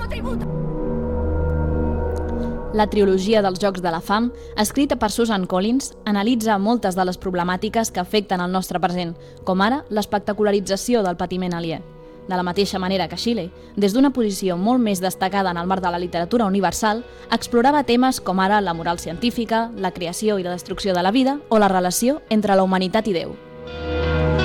tributo. La trilogia dels Jocs de la Fam, escrita per Susan Collins, analitza moltes de les problemàtiques que afecten el nostre present, com ara l'espectacularització del patiment aliè. De la mateixa manera que Shelley, des d'una posició molt més destacada en el marc de la literatura universal, explorava temes com ara la moral científica, la creació i la destrucció de la vida o la relació entre la humanitat i Déu.